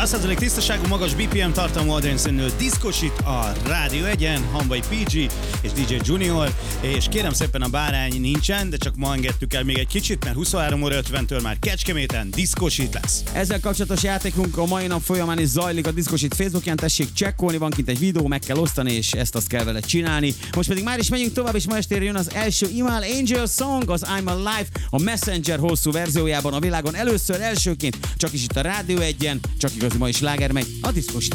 100% tisztaságú, magas BPM tartalmú adrenalinszínű diszkosit a Rádió 1-en, Hamvai PG és DJ Junior, és kérem szépen a bárány nincsen, de csak ma engedtük el még egy kicsit, mert 23 óra 50-től már Kecskeméten diszkosit lesz. Ezzel kapcsolatos játékunk a mai nap folyamán is zajlik a diszkosit Facebookján, tessék csekkolni, van kint egy videó, meg kell osztani, és ezt-azt kell vele csinálni. Most pedig már is megyünk tovább, és ma estére jön az első Imal Angel Song, az I'm Alive, a Messenger hosszú verziójában a világon először, elsőként, csak is itt a Rádió 1-en, csak igazi mai sláger megy, a diszkosit.